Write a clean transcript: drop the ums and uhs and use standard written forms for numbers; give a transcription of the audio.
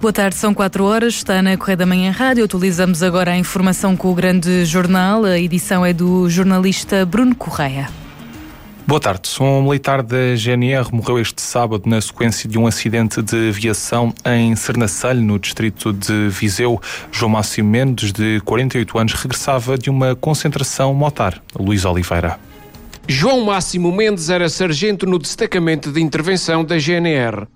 Boa tarde, são 4 horas, está na Correio da Manhã Rádio. Atualizamos agora a informação com o Grande Jornal. A edição é do jornalista Bruno Correia. Boa tarde. Um militar da GNR morreu este sábado na sequência de um acidente de aviação em Sernancelho, no distrito de Viseu. João Máximo Mendes, de 48 anos, regressava de uma concentração motar. Luís Oliveira. João Máximo Mendes era sargento no destacamento de intervenção da GNR.